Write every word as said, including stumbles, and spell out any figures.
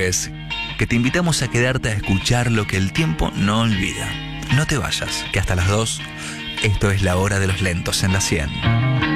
es que te invitamos a quedarte a escuchar lo que el tiempo no olvida. No te vayas, que hasta las dos, esto es La Hora de los Lentos en la cien.